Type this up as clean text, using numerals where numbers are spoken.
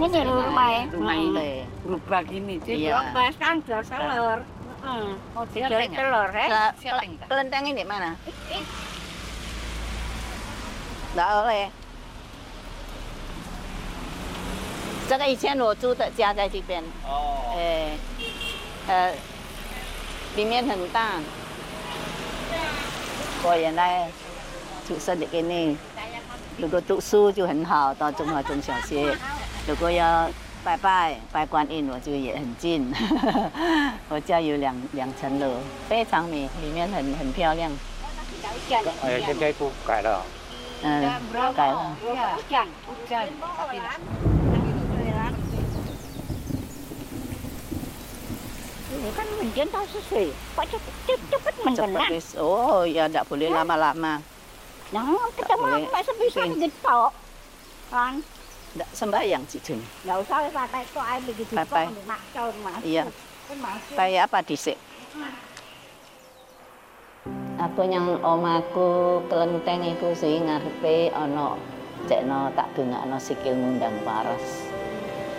Ini rumah. Rumah berubah gini. Iya. Kan jual telur. Oh, jual telur, Kelenteng ini mana? Nggak boleh. 这个以前我租的家在这边。哦。里面很大。我原来出生的给你，如果读书就很好，到中华中小学。如果要拜观音，我就也很近。我家有两层楼，非常美，里面很漂亮。 哎，现在都改了。 改了。 Ini kan menjen tahu sesuai. Kok cepet mengenang? Oh ya, tidak boleh lama-lama. Jangan ketemu masa bisa gitu. Kan? Tidak sembahyang Cicun. Nggak usah pakai kok air begitu. Pakai. Iya. Kayak apa disik? Aku yang omaku kelenteng iku sing ngarepe ana cekno tak dongakno sikil ngundang paras.